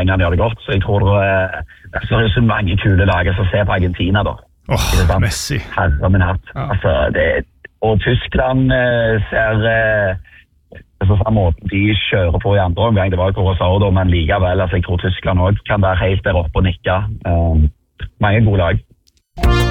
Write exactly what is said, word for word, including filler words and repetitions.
England gjør det godt, så jeg tror det, det er så mange kule lager som ser på Argentina da. Åh, oh, Messi. Herre min hatt. Ja. Altså, det, og Tyskland eh, ser eh, på samme måte de kjører på i andre omgang, det var Curacao da, men likevel, altså, jeg tror Tyskland også kan være helt der oppe og nikke. Um, mange gode lag.